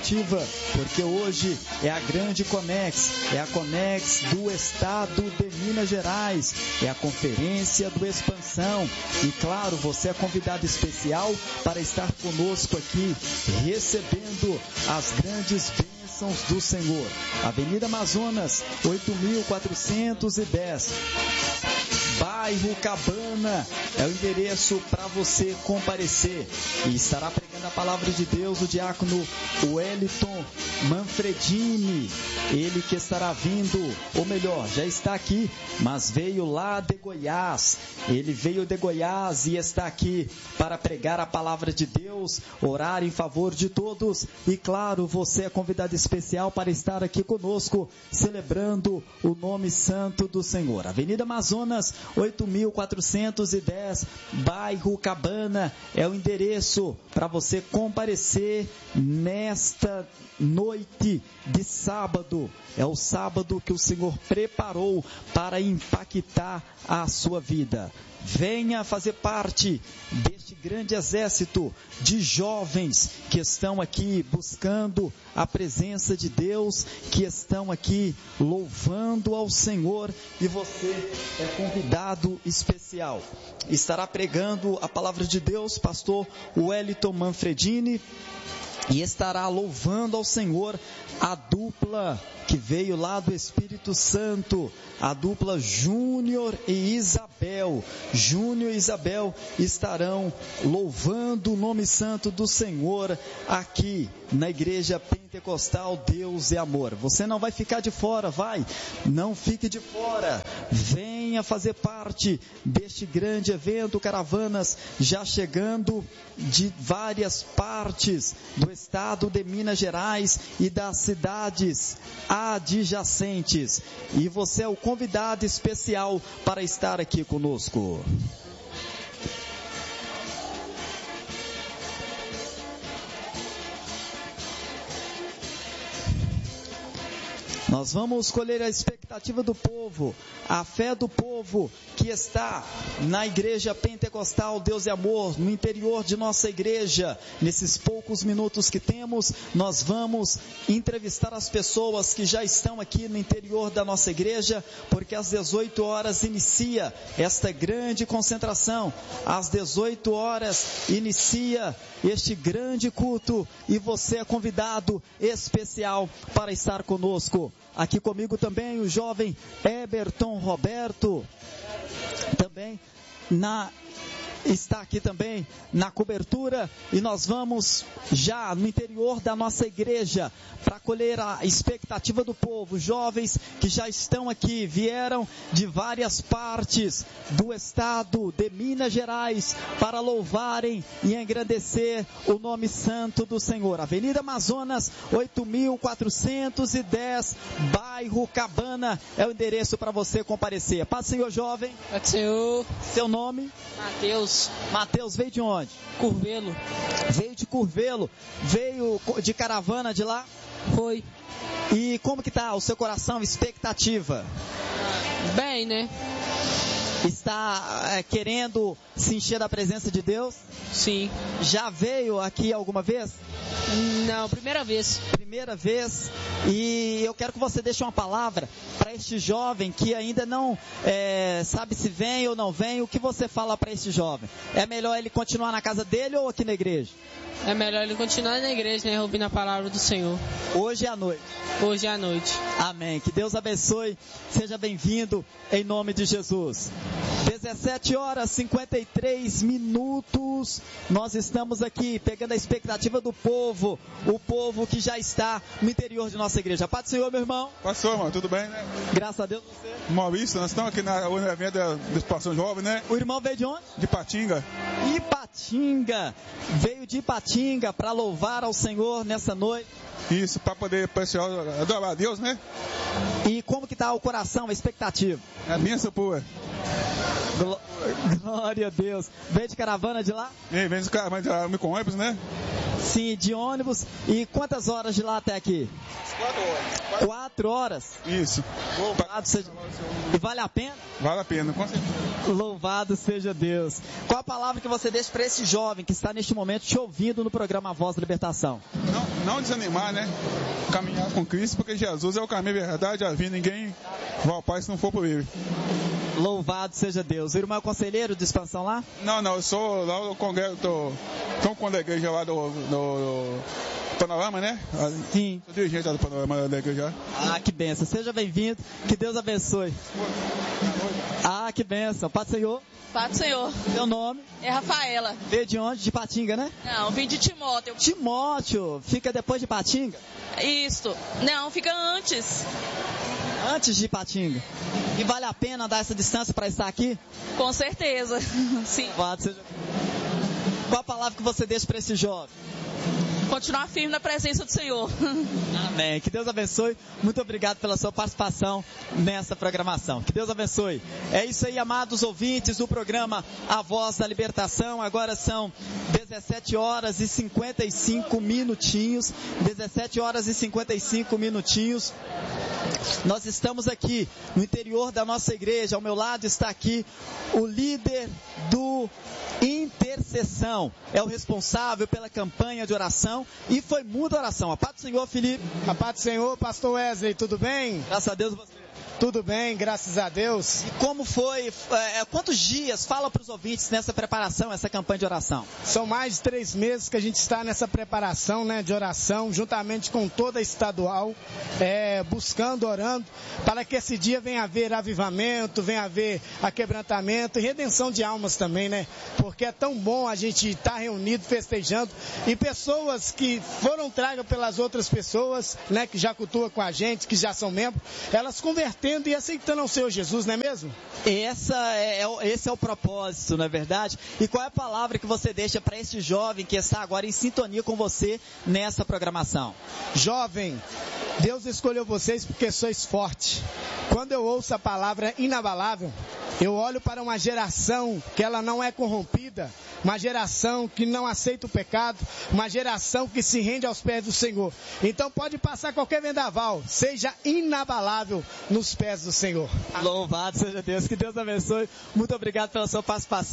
expectativa, porque hoje é a grande Conex, é a Conex do estado de Minas Gerais, é a conferência do Expansão, e claro, você é convidado especial para estar conosco aqui, recebendo as grandes bênçãos do Senhor. Avenida Amazonas, 8.410, bairro Cabana, é o endereço para você comparecer. E estará pregando a palavra de Deus o diácono Wellington Manfredini, ele que estará vindo, ou melhor, já está aqui, mas veio lá de Goiás. Ele veio de Goiás e está aqui para pregar a palavra de Deus, orar em favor de todos. E claro, você é convidado especial para estar aqui conosco, celebrando o nome santo do Senhor. Avenida Amazonas, 8.410, bairro Cabana, é o endereço para você comparecer nesta noite de sábado. É o sábado que o Senhor preparou para impactar a sua vida. Venha fazer parte deste grande exército de jovens que estão aqui buscando a presença de Deus, que estão aqui louvando ao Senhor, e você é convidado especial. Estará pregando a palavra de Deus, pastor Wellington Manfredini, e estará louvando ao Senhor a dupla que veio lá do Espírito Santo, a dupla Júnior e Isabel. Júnior e Isabel estarão louvando o nome santo do Senhor aqui na Igreja Pentecostal Deus é Amor. Você não vai ficar de fora, vai, não fique de fora, venha fazer parte deste grande evento. Caravanas já chegando de várias partes do estado de Minas Gerais e das cidades adjacentes, e você é o convidado especial para estar aqui conosco. Nós vamos colher a expectativa do povo, a fé do povo que está na Igreja Pentecostal Deus é Amor, no interior de nossa igreja. Nesses poucos minutos que temos, nós vamos entrevistar as pessoas que já estão aqui no interior da nossa igreja, porque às 18 horas inicia esta grande concentração. Às 18 horas inicia este grande culto, e você é convidado especial para estar conosco. Aqui comigo também o jovem Eberton Roberto, também está aqui também na cobertura, e nós vamos já no interior da nossa igreja para colher a expectativa do povo. Jovens que já estão aqui, vieram de várias partes do estado de Minas Gerais para louvarem e engrandecer o nome santo do Senhor. Avenida Amazonas, 8.410, bairro Cabana, é o endereço para você comparecer. Paz do Senhor, jovem. Paz do Senhor. Seu nome? Mateus. Mateus, veio de onde? Curvelo. Veio de Curvelo. Veio de caravana de lá? Foi. E como que tá o seu coração, expectativa? Bem, né? Está querendo se encher da presença de Deus? Sim. Já veio aqui alguma vez? Não, primeira vez. Primeira vez. E eu quero que você deixe uma palavra para este jovem que ainda não sabe se vem ou não vem. O que você fala para este jovem? É melhor ele continuar na casa dele ou aqui na igreja? É melhor ele continuar na igreja, né? Ouvindo a palavra do Senhor. Hoje é a noite. Hoje é a noite. Amém. Que Deus abençoe. Seja bem-vindo em nome de Jesus. 17 horas 53 minutos. Nós estamos aqui pegando a expectativa do povo. O povo que já está no interior de nossa igreja. Paz do Senhor, meu irmão. Pastor, irmão, tudo bem, né? Graças a Deus, você. Maurício, nós estamos aqui no evento da Expansão Jovem, né? O irmão veio de onde? De Patinga. Ipatinga. Veio de Ipatinga para louvar ao Senhor nessa noite. Isso, para poder pessoal adorar a Deus, né? E como que está o coração, a expectativa? É benção pura. Glória a Deus. Veio de caravana de lá? Vem de caravana de com ônibus, né? Sim, de ônibus. E quantas horas de lá até aqui? 4 horas. 4 horas? Isso. Louvado seja... E vale a pena? Vale a pena, com certeza. Louvado seja Deus. Qual a palavra que você deixa para esse jovem que está neste momento te ouvindo no programa A Voz da Libertação? Não desanimar, né? Caminhar com Cristo, porque Jesus é o caminho, a verdade, a vida. Ninguém vai ao Pai se não for por Ele. Louvado seja Deus. O irmão é conselheiro de expansão lá? Não, eu sou lá do congrego, estou com a igreja lá do Panorama, né? Sim. Sou dirigente lá do Panorama da igreja. Ah, que bênção. Seja bem-vindo. Que Deus abençoe. Ah, que bênção. Paz do Senhor. Paz do Senhor. Seu nome? É Rafaela. Veio de onde? De Patinga, né? Não, vim de Timóteo. Timóteo. Fica depois de Patinga? Isso. Não, fica antes. Antes de Patinga. E vale a pena dar essa distância para estar aqui? Com certeza. Sim. Louvado seja. Qual a palavra que você deixa para esse jovem? Continuar firme na presença do Senhor. Amém. Que Deus abençoe. Muito obrigado pela sua participação nessa programação. Que Deus abençoe. É isso aí, amados ouvintes do programa A Voz da Libertação. Agora são 17 horas e 55 minutinhos. 17 horas e 55 minutinhos. Nós estamos aqui no interior da nossa igreja. Ao meu lado está aqui o líder do Intercessão. É o responsável pela campanha de oração e foi muda oração. A paz do Senhor, Felipe. A paz do Senhor, pastor Wesley, tudo bem? Graças a Deus, você. Tudo bem, graças a Deus. E como foi, quantos dias, fala para os ouvintes nessa preparação, essa campanha de oração? São mais de 3 meses que a gente está nessa preparação, né, de oração, juntamente com toda a estadual, buscando, orando, para que esse dia venha haver avivamento, venha haver aquebrantamento e redenção de almas também, né? Porque é tão bom a gente estar reunido, festejando, e pessoas que foram tragas pelas outras pessoas, né, que já cultuam com a gente, que já são membros, elas convertendo e aceitando ao Senhor Jesus, não é mesmo? Esse é o propósito, não é verdade? E qual é a palavra que você deixa para esse jovem que está agora em sintonia com você nessa programação? Jovem, Deus escolheu vocês porque sois forte. Quando eu ouço a palavra inabalável, eu olho para uma geração que ela não é corrompida, uma geração que não aceita o pecado, uma geração que se rende aos pés do Senhor. Então pode passar qualquer vendaval, seja inabalável nos pés do Senhor. Louvado seja Deus, que Deus abençoe. Muito obrigado pela sua participação.